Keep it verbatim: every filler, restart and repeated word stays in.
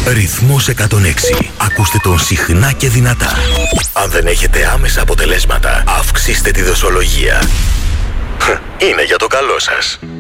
Ρυθμός εκατόν έξι. Ακούστε τον συχνά και δυνατά. Αν δεν έχετε άμεσα αποτελέσματα, αυξήστε τη δοσολογία. Είναι για το καλό σας.